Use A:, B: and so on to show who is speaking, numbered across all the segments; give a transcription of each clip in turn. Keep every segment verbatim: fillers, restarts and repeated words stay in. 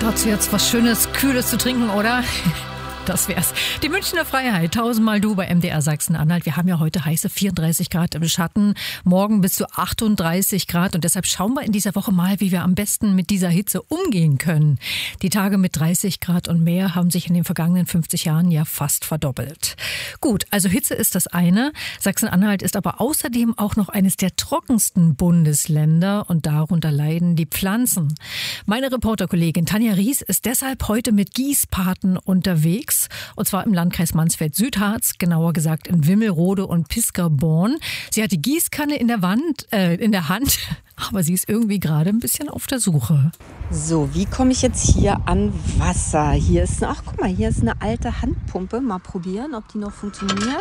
A: Dazu jetzt was Schönes, Kühles zu trinken, oder? Das wär's. Die Münchner Freiheit, tausendmal du bei M D R Sachsen-Anhalt. Wir haben ja heute heiße vierunddreißig Grad im Schatten, morgen bis zu achtunddreißig Grad. Und deshalb schauen wir in dieser Woche mal, wie wir am besten mit dieser Hitze umgehen können. Die Tage mit dreißig Grad und mehr haben sich in den vergangenen fünfzig Jahren ja fast verdoppelt. Gut, also Hitze ist das eine. Sachsen-Anhalt ist aber außerdem auch noch eines der trockensten Bundesländer und darunter leiden die Pflanzen. Meine Reporterkollegin Tanja Ries ist deshalb heute mit Gießpaten unterwegs. Und zwar im Landkreis Mansfeld-Südharz, genauer gesagt in Wimmelrode und Piscaborn. Sie hat die Gießkanne in der Wand, äh, in der Hand, aber sie ist irgendwie gerade ein bisschen auf der Suche.
B: So, wie komme ich jetzt hier an Wasser? Hier ist, ach guck mal, hier ist eine alte Handpumpe. Mal probieren, ob die noch funktioniert.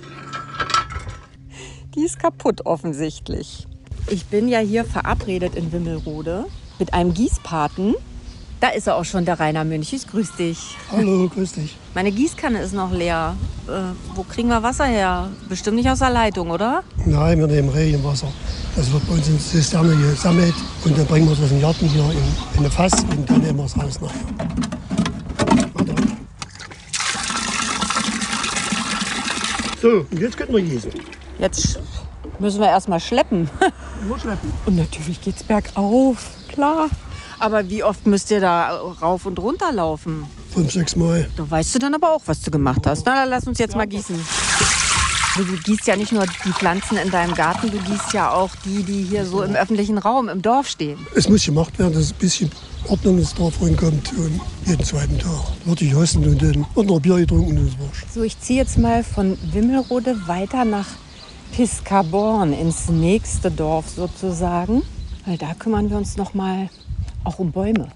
B: Die ist kaputt offensichtlich. Ich bin ja hier verabredet in Wimmelrode mit einem Gießpaten. Da ist er auch schon, der Rainer Münchis. Grüß dich.
C: Hallo, grüß dich.
B: Meine Gießkanne ist noch leer. Äh, wo kriegen wir Wasser her? Bestimmt nicht aus der Leitung, oder?
C: Nein, wir nehmen Regenwasser. Das wird bei uns in Zisterne gesammelt und dann bringen wir das in den Garten hier in, in eine Fass und dann nehmen wir es raus nachher. So, und jetzt können wir gießen.
B: Jetzt müssen wir erst mal schleppen.
C: Nur schleppen.
B: Und natürlich geht's bergauf, klar. Aber wie oft müsst ihr da rauf und runter laufen?
C: Fünf, sechs Mal.
B: Da weißt du dann aber auch, was du gemacht hast. Na, dann lass uns jetzt mal gießen. Du gießt ja nicht nur die Pflanzen in deinem Garten, du gießt ja auch die, die hier so im öffentlichen Raum, im Dorf stehen.
C: Es muss gemacht werden, dass ein bisschen Ordnung ins Dorf reinkommt. Und jeden zweiten Tag würde ich hosten und dann wird noch Bier getrunken und das war's.
B: So, ich ziehe jetzt mal von Wimmelrode weiter nach Piscaborn, ins nächste Dorf sozusagen. Weil da kümmern wir uns noch mal auch um Bäume.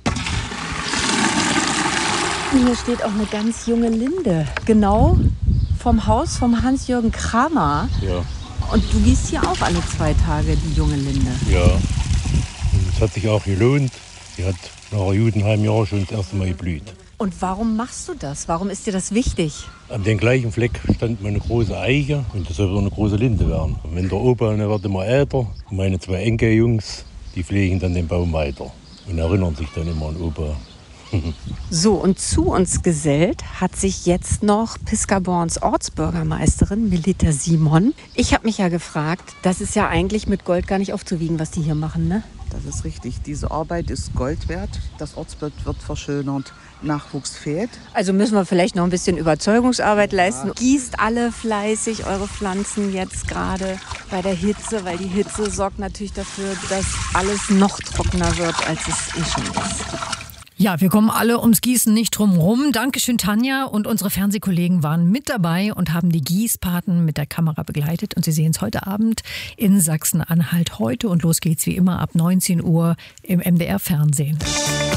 B: Und hier steht auch eine ganz junge Linde. Genau vom Haus vom Hans-Jürgen Kramer.
D: Ja.
B: Und du gießt hier auch alle zwei Tage die junge Linde.
D: Ja. Und es hat sich auch gelohnt. Die hat nach einem guten halben Jahr schon das erste Mal geblüht.
B: Und warum machst du das? Warum ist dir das wichtig?
D: An dem gleichen Fleck stand mal eine große Eiche und das soll wieder eine große Linde werden. Und wenn der Opa dann wird immer älter, und meine zwei Enkeljungs, die pflegen dann den Baum weiter und erinnern sich dann immer an Opa.
B: So, und zu uns gesellt hat sich jetzt noch Piscaborns Ortsbürgermeisterin Melita Simon. Ich habe mich ja gefragt, das ist ja eigentlich mit Gold gar nicht aufzuwiegen, was die hier machen, ne?
E: Das ist richtig. Diese Arbeit ist Gold wert. Das Ortsbild wird verschönert. Nachwuchs fehlt.
B: Also müssen wir vielleicht noch ein bisschen Überzeugungsarbeit leisten. Ja. Gießt alle fleißig eure Pflanzen jetzt gerade bei der Hitze, weil die Hitze sorgt natürlich dafür, dass alles noch trockener wird, als es eh schon ist.
A: Ja, wir kommen alle ums Gießen nicht drum rum. Dankeschön, Tanja. Und unsere Fernsehkollegen waren mit dabei und haben die Gießpaten mit der Kamera begleitet. Und Sie sehen es heute Abend in Sachsen-Anhalt heute. Und los geht's wie immer ab neunzehn Uhr im M D R Fernsehen.